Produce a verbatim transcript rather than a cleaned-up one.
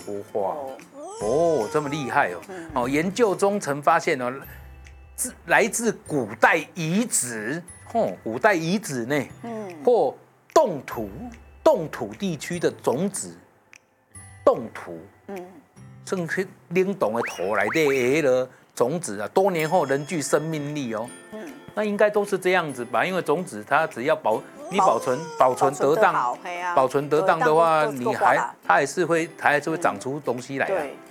脱花。哦，这么厉害哦！哦，研究中曾发现哦，自来自古代遗址，哦，古代遗址呢，嗯，或冻土、冻土地区的种子，冻土，嗯，甚至冷冻的土来的的种子啊，多年后仍具生命力哦。嗯，那应该都是这样子吧？因为种子它只要保你保存保存得当，保存得当的话，你还它还是会它还是会长出东西来的。